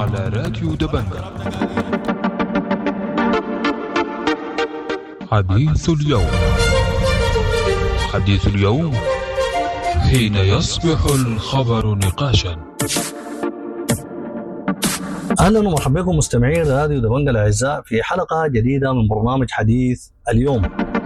على راديو دبنجة. حديث اليوم. حديث اليوم حين يصبح الخبر نقاشا. أهلا ومرحبا بكم مستمعين راديو دبنجة الأعزاء في حلقة جديدة من برنامج حديث اليوم.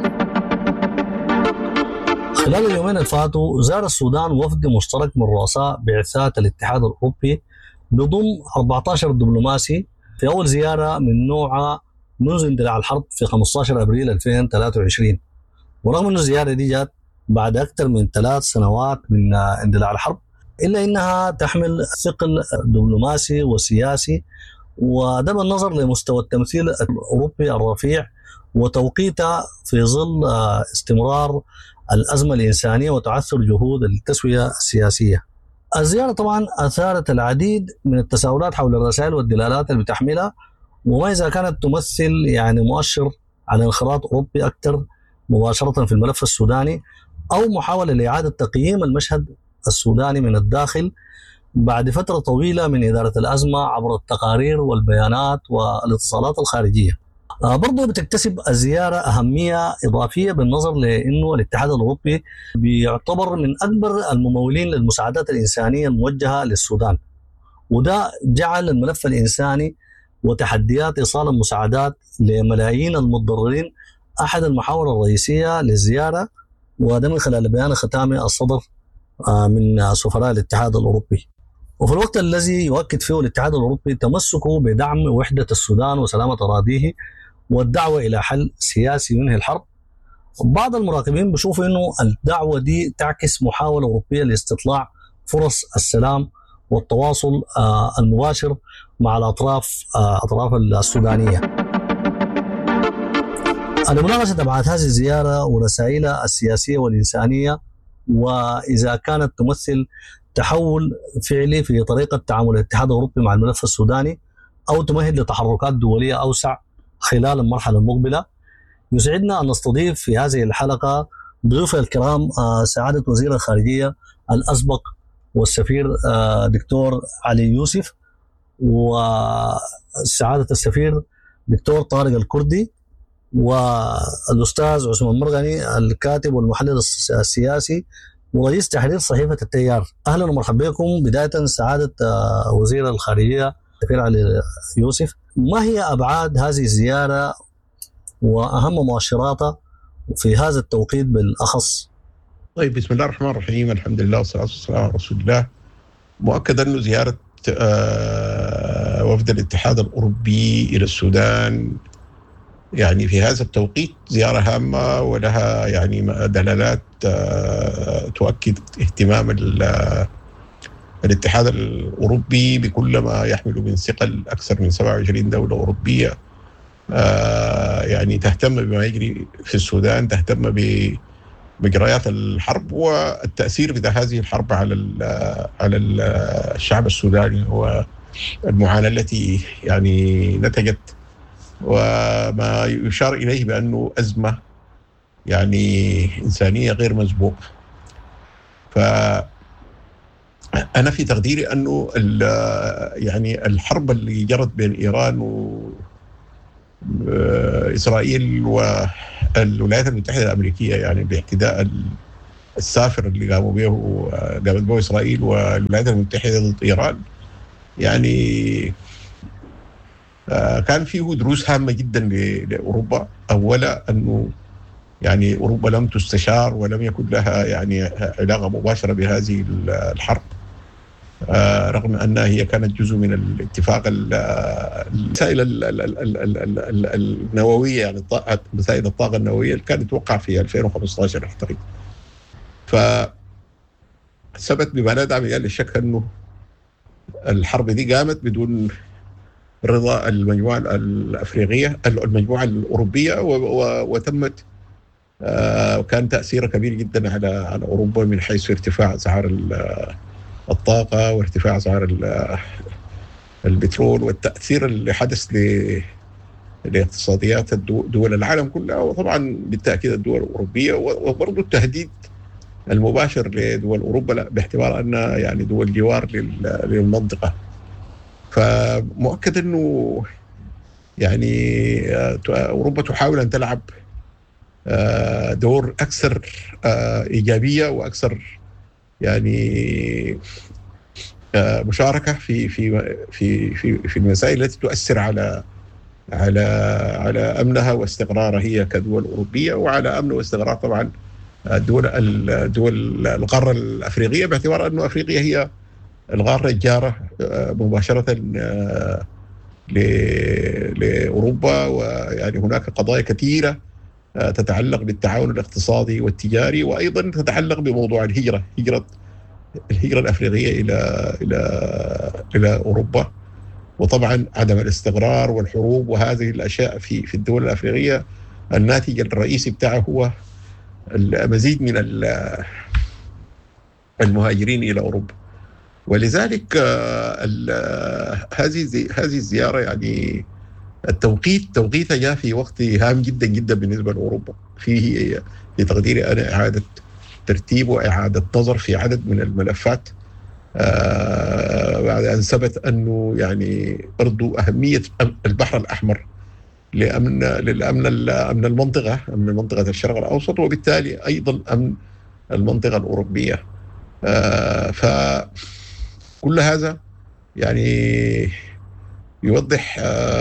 خلال اليومين الفاتوا زار السودان وفد مشترك من رؤساء بعثات الاتحاد الأوروبي بضم 14 دبلوماسي في أول زيارة من نوعها منذ اندلاع الحرب في 15 أبريل 2023. ورغم أن الزيارة دي جات بعد أكثر من 3 سنوات من اندلاع الحرب، إلا أنها تحمل ثقل دبلوماسي وسياسي، وده بالنظر لمستوى التمثيل الأوروبي الرفيع وتوقيتها في ظل استمرار الأزمة الإنسانية وتعثر جهود التسوية السياسية. الزيارة طبعا أثارت العديد من التساؤلات حول الرسائل والدلالات اللي بتحملها، وما إذا كانت تمثل مؤشر على انخراط أوروبي أكثر مباشرة في الملف السوداني، أو محاولة لإعادة تقييم المشهد السوداني من الداخل بعد فترة طويلة من إدارة الأزمة عبر التقارير والبيانات والاتصالات الخارجية. برضو بتكتسب الزيارة أهمية إضافية بالنظر لأنه الاتحاد الأوروبي بيعتبر من أكبر الممولين للمساعدات الإنسانية الموجهة للسودان، وده جعل الملف الإنساني وتحديات إيصال المساعدات لملايين المتضررين أحد المحاور الرئيسية للزيارة، وده من خلال بيان ختامي الصدر من سفراء الاتحاد الأوروبي. وفي الوقت الذي يؤكد فيه الاتحاد الأوروبي تمسكه بدعم وحدة السودان وسلامة أراضيه والدعوة إلى حل سياسي ينهي الحرب، بعض المراقبين بيشوفوا أنه الدعوة دي تعكس محاولة أوروبية لاستطلاع فرص السلام والتواصل المباشر مع الأطراف السودانية. لمناقشة أبعاد هذه الزيارة ورسائلها السياسية والإنسانية، وإذا كانت تمثل تحول فعلي في طريقة تعامل الاتحاد الأوروبي مع الملف السوداني أو تمهد لتحركات دولية أوسع خلال المرحلة المقبلة، يسعدنا أن نستضيف في هذه الحلقة ضيوف الكرام سعادة وزير الخارجية الأسبق والسفير دكتور علي يوسف، وسعادة السفير دكتور طارق الكردي، والأستاذ عثمان مرغني الكاتب والمحلل السياسي ورئيس تحرير صحيفة التيار. أهلا ومرحبا بكم. بداية سعادة وزير الخارجية السفير علي يوسف، ما هي أبعاد هذه الزيارة وأهم مؤشراتها في هذا التوقيت بالأخص؟ طيب، بسم الله الرحمن الرحيم، الحمد لله والصلاة والسلام على رسول الله. مؤكد أنه زيارة وفد الاتحاد الأوروبي إلى السودان في هذا التوقيت زيارة هامة ولها دلالات تؤكد اهتمام الاتحاد الأوروبي بكل ما يحمل من ثقل أكثر من 27 دولة أوروبية تهتم بما يجري في السودان، تهتم بمجريات الحرب والتأثير بتاع هذه الحرب على الشعب السوداني والمعاناة التي نتجت، وما يشار إليه بأنه أزمة إنسانية غير مسبوقة. فأنا في تقديري أنه الحرب اللي جرت بين إيران وإسرائيل والولايات المتحدة الأمريكية باعتداء السافر اللي قامت به إسرائيل والولايات المتحدة ضد إيران، كان فيه دروس هامة جدا لأوروبا. أولا أنه أوروبا لم تستشار ولم يكن لها علاقة مباشرة بهذه الحرب، رغم أنها هي كانت جزء من الاتفاق الوسائل النووية، وسائل الطاقة النووية اللي كانت توقع في 2015 أعتقد. فثبت بما لا داعي للشك أنه الحرب دي قامت بدون رضا المجموعة الأفريقية، المجموعة الأوروبية، وتمت وكان تأثير كبير جدا على أوروبا من حيث ارتفاع أسعار الطاقة وارتفاع أسعار البترول، والتأثير اللي حدث لاقتصاديات دول العالم كلها، وطبعا بالتأكيد الدول الأوروبية، وبرضو التهديد المباشر لدول أوروبا باعتبار أنها دول جوار للمنطقة. فمؤكد أنه يعني أوروبا تحاول أن تلعب دور أكثر إيجابية وأكثر يعني مشاركة في المسائل التي تؤثر على أمنها واستقرارها هي كدول أوروبية، وعلى أمن واستقرار طبعا الدول القارة الأفريقية، باعتبار أن أفريقيا هي القارة الجارة مباشرة لأوروبا، ويعني هناك قضايا كثيرة تتعلق بالتعاون الاقتصادي والتجاري، وأيضا تتعلق بموضوع الهجرة الأفريقية إلى أوروبا، وطبعا عدم الاستقرار والحروب وهذه الأشياء في الدول الأفريقية الناتج الرئيسي بتاعه هو المزيد من المهاجرين إلى أوروبا. ولذلك هذه الزيارة يعني توقيتها جاء في وقت هام جدا جدا بالنسبة لأوروبا، فيه في تقديري أنا إعادة ترتيب وإعادة نظر في عدد من الملفات بعد أن ثبت أنه يعني برضو أهمية البحر الأحمر أمن المنطقة، أمن منطقة الشرق الأوسط، وبالتالي أيضا أمن المنطقة الأوروبية. فكل هذا يعني يوضح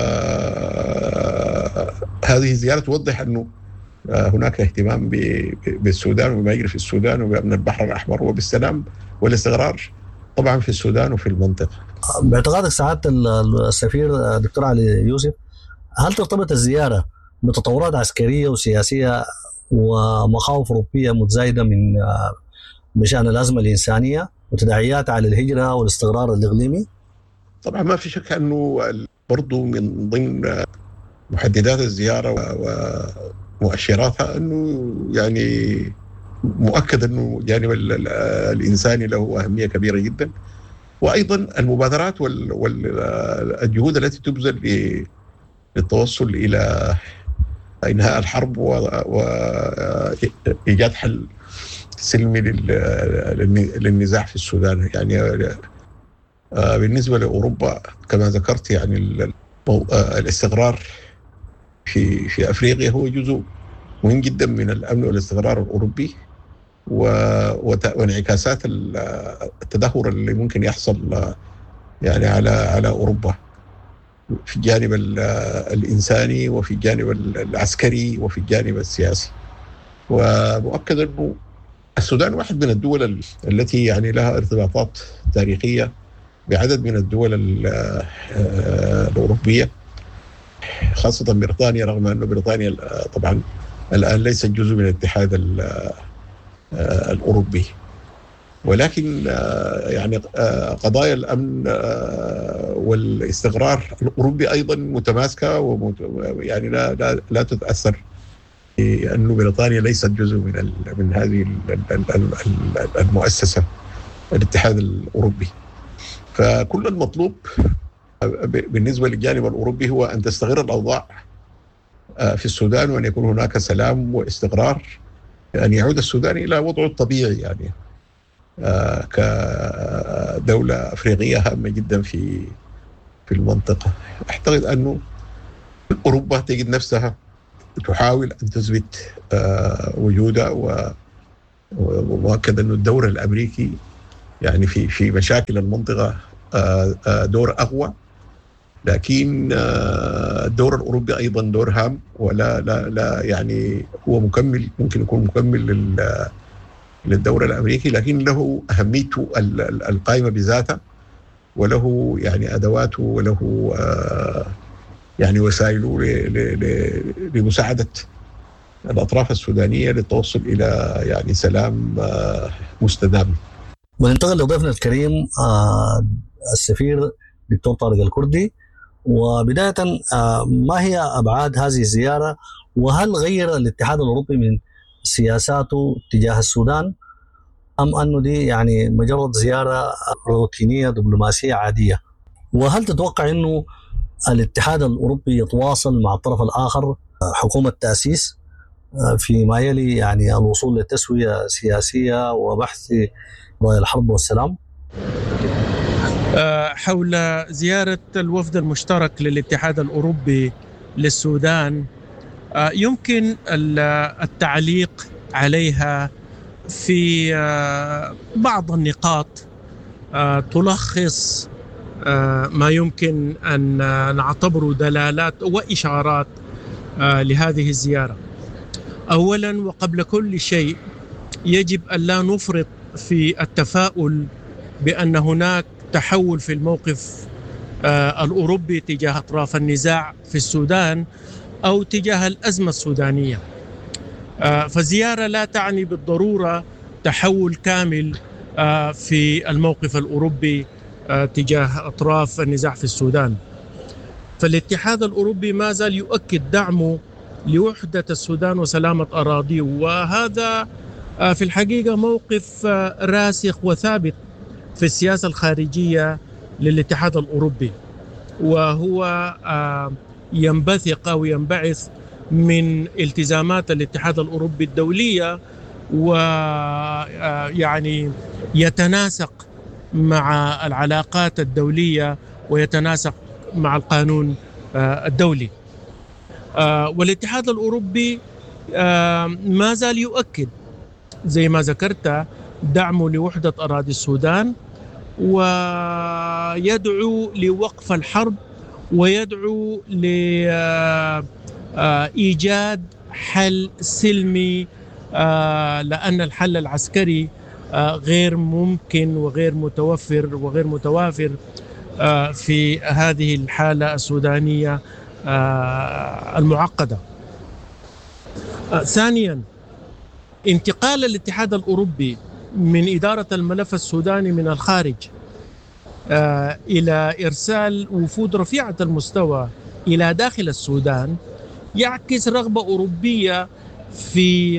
هذه الزيارة توضح أنه هناك اهتمام بالسودان وما يجري في السودان وبأمن البحر الأحمر وبالسلام والاستقرار طبعا في السودان وفي المنطقة. باعتقادك سعادة السفير دكتور علي يوسف، هل ترتبط الزيارة بتطورات عسكرية وسياسية ومخاوف أوروبية متزايدة بشأن الأزمة الإنسانية وتداعيات على الهجرة والاستقرار الإقليمي؟ طبعا ما في شك أنه برضو من ضمن محددات الزيارة ومؤشراتها أنه يعني مؤكد أنه الجانب الإنساني له أهمية كبيرة جدا، وأيضا المبادرات والجهود التي تبذل للتوصل إلى إنهاء الحرب وإيجاد حل سلمي للنزاع في السودان. يعني بالنسبة لأوروبا كما ذكرت يعني الاستقرار في أفريقيا هو جزء مهم جدا من الأمن والاستقرار الأوروبي، وانعكاسات التدهور اللي ممكن يحصل يعني على أوروبا في الجانب الإنساني وفي الجانب العسكري وفي الجانب السياسي. ومؤكد أنه السودان واحد من الدول التي يعني لها ارتباطات تاريخية بعدد من الدول الأوروبية، خاصة بريطانيا، رغم أن بريطانيا طبعا الآن ليست جزء من الاتحاد الأوروبي، ولكن يعني قضايا الأمن والاستقرار الأوروبي أيضا متماسكة، يعني لا تتأثر لأنه بريطانيا ليست جزء من هذه المؤسسة الاتحاد الأوروبي. فكل المطلوب بالنسبة للجانب الأوروبي هو أن تستقر الأوضاع في السودان، وأن يكون هناك سلام واستقرار، أن يعود السودان إلى وضعه الطبيعي يعني كدولة أفريقية هامة جدا في المنطقة. أعتقد أنه أوروبا تجد نفسها تحاول أن تثبت وجودها، ومؤكد أن الدور الأمريكي يعني في مشاكل المنطقة دور أقوى، لكن الدور الأوروبي أيضا دور هام، ولا لا يعني هو مكمل، ممكن يكون مكمل للدور الأمريكي، لكن له أهميته القائمة بذاته، وله يعني أدواته، وله يعني وسائله لمساعدة الأطراف السودانية للتوصل إلى يعني سلام مستدام. وننتقل لضيفنا الكريم السفير دكتور طارق الكردي. وبداية ما هي أبعاد هذه الزيارة، وهل غير الاتحاد الأوروبي من سياساته تجاه السودان، أم أنه دي يعني مجرد زيارة روتينية دبلوماسية عادية؟ وهل تتوقع أنه الاتحاد الأوروبي يتواصل مع الطرف الآخر حكومة تأسيس فيما يلي يعني الوصول لتسوية سياسية وبحث قضايا الحرب والسلام؟ حول زيارة الوفد المشترك للاتحاد الأوروبي للسودان. يمكن التعليق عليها في بعض النقاط تلخص ما يمكن أن نعتبره دلالات وإشارات لهذه الزيارة. أولا وقبل كل شيء يجب أن لا نفرط في التفاؤل بأن هناك تحول في الموقف الأوروبي تجاه أطراف النزاع في السودان أو تجاه الأزمة السودانية. فالزيارة لا تعني بالضرورة تحول كامل في الموقف الأوروبي تجاه أطراف النزاع في السودان. فالاتحاد الأوروبي ما زال يؤكد دعمه لوحدة السودان وسلامة أراضيه، وهذا في الحقيقة موقف راسخ وثابت في السياسة الخارجية للاتحاد الأوروبي، وهو ينبثق أو ينبعث من التزامات الاتحاد الأوروبي الدولية، ويعني يتناسق مع العلاقات الدولية ويتناسق مع القانون الدولي. والاتحاد الأوروبي ما زال يؤكد زي ما ذكرت دعمه لوحدة أراضي السودان، ويدعو لوقف الحرب ويدعو لإيجاد حل سلمي، لأن الحل العسكري غير ممكن وغير متوفر وغير متوافر في هذه الحالة السودانية المعقدة. ثانيا، انتقال الاتحاد الأوروبي من إدارة الملف السوداني من الخارج إلى إرسال وفود رفيعة المستوى إلى داخل السودان يعكس رغبة أوروبية في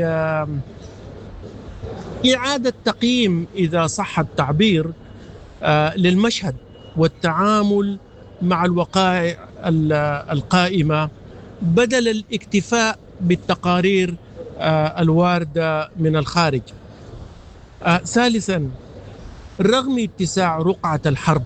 إعادة تقييم، إذا صح التعبير، للمشهد والتعامل مع الوقائع القائمة بدل الاكتفاء بالتقارير الواردة من الخارج. ثالثا، رغم اتساع رقعة الحرب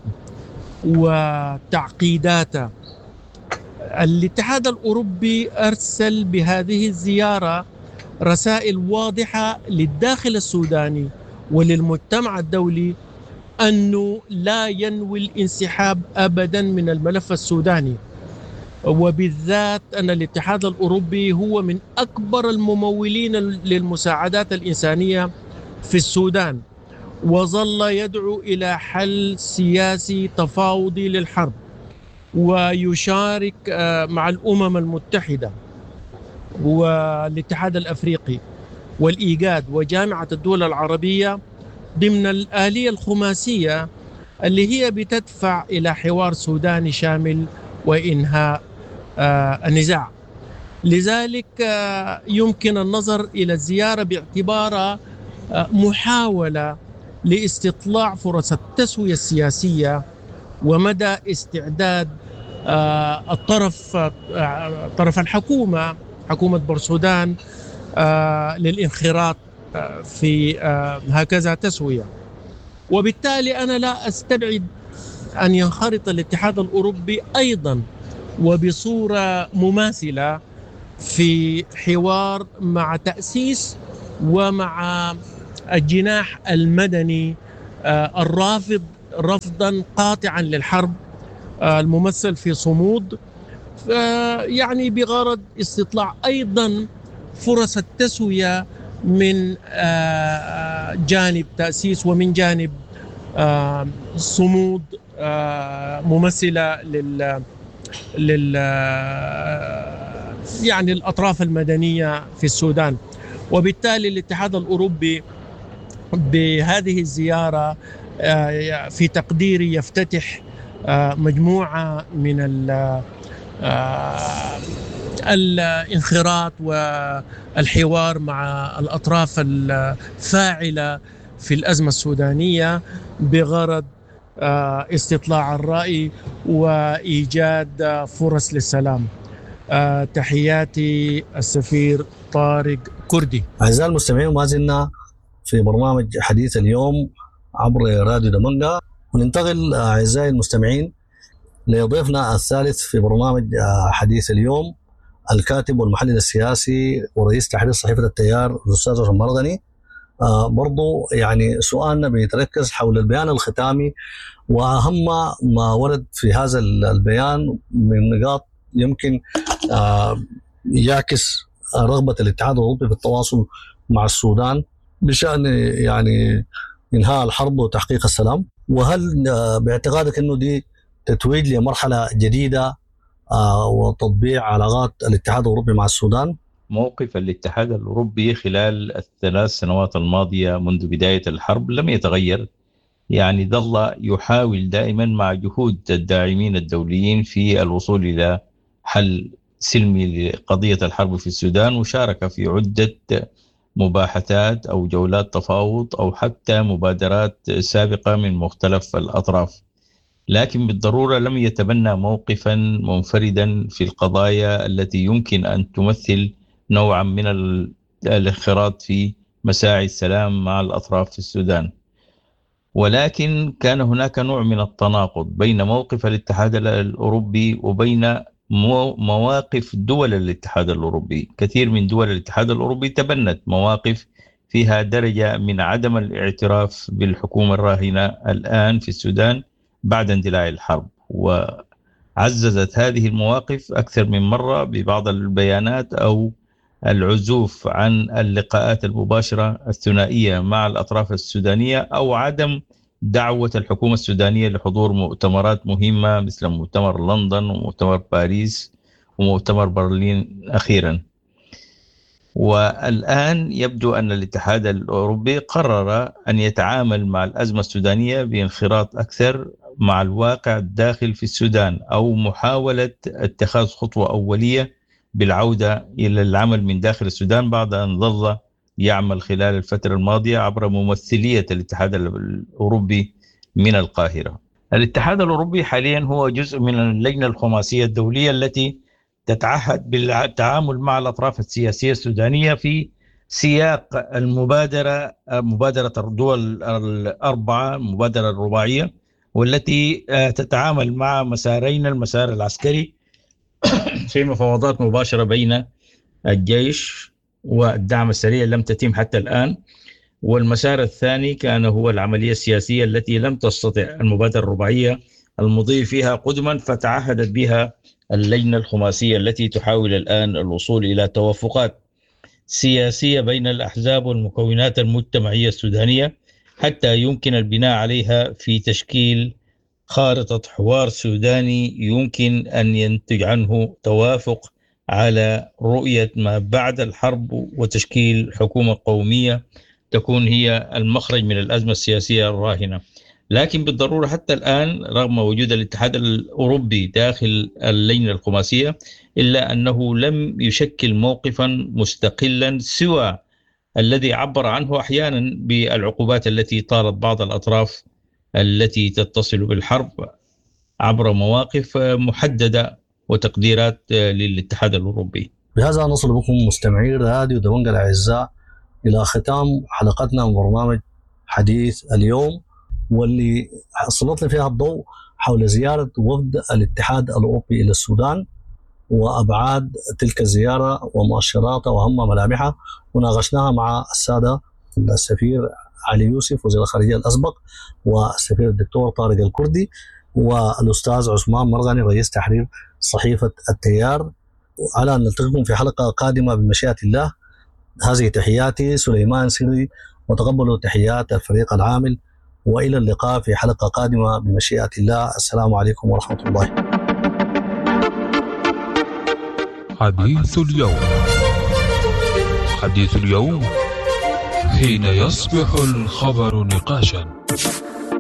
وتعقيداتها، الاتحاد الأوروبي أرسل بهذه الزيارة رسائل واضحة للداخل السوداني وللمجتمع الدولي أنه لا ينوي الانسحاب أبدا من الملف السوداني، وبالذات أن الاتحاد الأوروبي هو من أكبر الممولين للمساعدات الإنسانية في السودان، وظل يدعو إلى حل سياسي تفاوضي للحرب، ويشارك مع الأمم المتحدة والاتحاد الأفريقي والإيجاد وجامعة الدول العربية ضمن الآلية الخماسية اللي هي بتدفع إلى حوار سوداني شامل وإنهاء النزاع. لذلك يمكن النظر إلى الزيارة باعتبارها محاولة لاستطلاع فرص التسوية السياسية ومدى استعداد طرف الحكومة، حكومة بورسودان، للانخراط في هكذا تسوية. وبالتالي أنا لا أستبعد أن ينخرط الاتحاد الأوروبي أيضا وبصورة مماثلة في حوار مع تأسيس ومع الجناح المدني الرافض رفضا قاطعا للحرب، الممثل في صمود، يعني بغرض استطلاع أيضا فرص التسوية من جانب تأسيس ومن جانب صمود ممثلة يعني الأطراف المدنية في السودان. وبالتالي الاتحاد الأوروبي بهذه الزيارة في تقديري يفتتح مجموعة من الانخراط والحوار مع الأطراف الفاعلة في الأزمة السودانية بغرض استطلاع الرأي وإيجاد فرص للسلام. تحياتي السفير طارق كردي. أعزائي المستمعين، ما زلنا في برنامج حديث اليوم عبر راديو دمنقة، وننتقل أعزائي المستمعين لضيفنا الثالث في برنامج حديث اليوم، الكاتب والمحلل السياسي ورئيس تحرير صحيفة التيار الأستاذ عثمان مرغني. برضو يعني سؤالنا بيتركز حول البيان الختامي وأهم ما ورد في هذا البيان من نقاط يمكن يعكس رغبة الاتحاد الأوروبي في التواصل مع السودان بشأن يعني إنهاء الحرب وتحقيق السلام. وهل باعتقادك أنه دي تتويج لمرحلة جديدة وتطبيع علاقات الاتحاد الأوروبي مع السودان؟ موقف الاتحاد الأوروبي خلال الثلاث سنوات الماضية منذ بداية الحرب لم يتغير، يعني ظل يحاول دائما مع جهود الداعمين الدوليين في الوصول إلى حل سلمي لقضية الحرب في السودان، وشارك في عدة مباحثات أو جولات تفاوض أو حتى مبادرات سابقة من مختلف الأطراف، لكن بالضرورة لم يتبنى موقفا منفردا في القضايا التي يمكن أن تمثل نوعا من الانخراط في مساعي السلام مع الأطراف في السودان. ولكن كان هناك نوع من التناقض بين موقف الاتحاد الأوروبي وبين مواقف دول الاتحاد الأوروبي. كثير من دول الاتحاد الأوروبي تبنت مواقف فيها درجة من عدم الاعتراف بالحكومة الراهنة الآن في السودان بعد اندلاع الحرب، وعززت هذه المواقف أكثر من مرة ببعض البيانات أو العزوف عن اللقاءات المباشرة الثنائية مع الأطراف السودانية أو عدم دعوة الحكومة السودانية لحضور مؤتمرات مهمة مثل مؤتمر لندن ومؤتمر باريس ومؤتمر برلين أخيرا. والآن يبدو أن الاتحاد الأوروبي قرر أن يتعامل مع الأزمة السودانية بانخراط أكثر مع الواقع الداخل في السودان، أو محاولة اتخاذ خطوة أولية بالعودة إلى العمل من داخل السودان بعد أن ظل يعمل خلال الفترة الماضية عبر ممثلية الاتحاد الأوروبي من القاهرة. الاتحاد الأوروبي حاليا هو جزء من اللجنة الخماسية الدولية التي تتعهد بالتعامل مع الأطراف السياسية السودانية في سياق مبادرة الدول الأربعة، المبادرة الرباعية، والتي تتعامل مع مسارين: المسار العسكري في مفاوضات مباشرة بين الجيش والدعم السريع لم تتم حتى الآن، والمسار الثاني كان هو العملية السياسية التي لم تستطع المبادرة الرباعية المضي فيها قدما، فتعهدت بها اللجنة الخماسية التي تحاول الآن الوصول إلى توافقات سياسية بين الأحزاب والمكونات المجتمعية السودانية حتى يمكن البناء عليها في تشكيل خارطة حوار سوداني يمكن أن ينتج عنه توافق على رؤية ما بعد الحرب وتشكيل حكومة قومية تكون هي المخرج من الأزمة السياسية الراهنة. لكن بالضرورة حتى الآن رغم وجود الاتحاد الأوروبي داخل اللجنة الخماسية إلا أنه لم يشكل موقفا مستقلا سوى الذي عبر عنه أحيانا بالعقوبات التي طالت بعض الأطراف التي تتصل بالحرب عبر مواقف محددة وتقديرات للاتحاد الأوروبي. بهذا نصل بكم مستمعي راديو دبنجة الأعزاء إلى ختام حلقتنا من برنامج حديث اليوم، واللي سلطنا فيها الضوء حول زيارة وفد الاتحاد الأوروبي إلى السودان وأبعاد تلك الزيارة ومؤشراتها وأهم ملامحها، وناقشناها مع السادة السفير علي يوسف وزير الخارجية الأسبق، والسفير الدكتور طارق الكردي، والأستاذ عثمان مرغني رئيس تحرير صحيفة التيار. على أن نلتقيكم في حلقة قادمة بمشيئة الله. هذه تحياتي سليمان سري، وتقبلوا تحيات الفريق العامل، وإلى اللقاء في حلقة قادمة بمشيئة الله. السلام عليكم ورحمة الله. حديث اليوم. حديث اليوم حين يصبح الخبر نقاشا.